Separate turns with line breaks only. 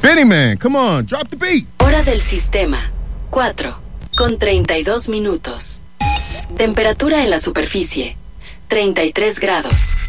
Benny Man, come on, drop the beat.
Hora del sistema, 4:32. Temperatura en la superficie, 33 grados.